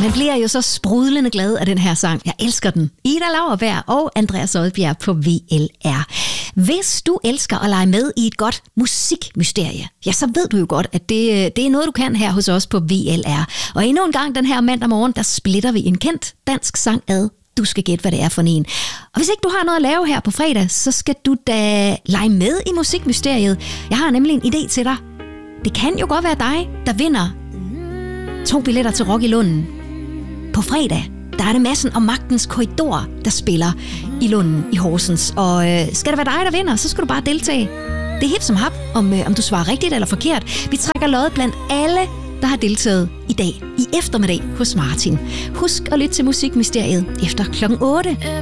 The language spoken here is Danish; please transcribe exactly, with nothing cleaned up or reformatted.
man bliver jo så sprudlende glad af den her sang. Jeg elsker den. Ida Lauerberg og Andreas Odbjerg på V L R. Hvis du elsker at lege med i et godt musikmysterie, ja, så ved du jo godt, at det, det er noget, du kan her hos os på V L R. Og endnu en gang den her mandag morgen, der splitter vi en kendt dansk sang ad. Du skal gætte, hvad det er for en. Og hvis ikke du har noget at lave her på fredag, så skal du da lege med i musikmysteriet. Jeg har nemlig en idé til dig. Det kan jo godt være dig, der vinder to billetter til Rock i Lunden. På fredag, der er det Madsen og Magtens Korridor, der spiller i Lunden i Horsens. Og øh, skal det være dig, der vinder, så skal du bare deltage. Det er hip som hap, om, øh, om du svarer rigtigt eller forkert. Vi trækker loddet blandt alle, der har deltaget i dag, i eftermiddag hos Martin. Husk at lytte til Musikmysteriet efter klokken otte.